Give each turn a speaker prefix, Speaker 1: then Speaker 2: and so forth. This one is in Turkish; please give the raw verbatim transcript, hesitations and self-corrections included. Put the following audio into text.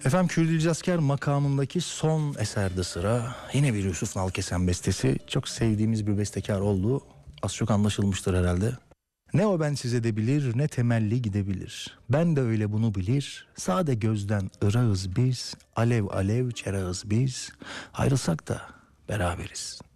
Speaker 1: Efendim Kürdilcasker makamındaki son eserde sıra. Yine bir Yusuf Nalkesen bestesi. Çok sevdiğimiz bir bestekar olduğu az çok anlaşılmıştır herhalde. Ne o ben size de bilir, ne temelli gidebilir. Ben de öyle bunu bilir, sade gözden ırağız biz, alev alev çerağız biz. Ayrılsak da beraberiz.